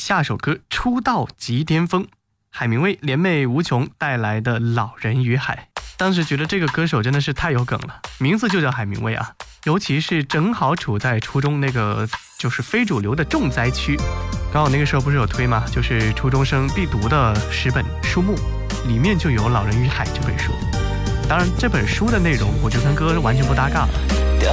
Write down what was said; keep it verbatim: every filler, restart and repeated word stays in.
下首歌出道即巅峰，海明威联袂无穷带来的《老人与海》。当时觉得这个歌手真的是太有梗了，名字就叫海明威啊，尤其是正好处在初中那个就是非主流的重灾区，刚好那个时候不是有推吗？就是初中生必读的十本书目，里面就有《老人与海》这本书。当然这本书的内容我就跟歌完全不搭嘎了，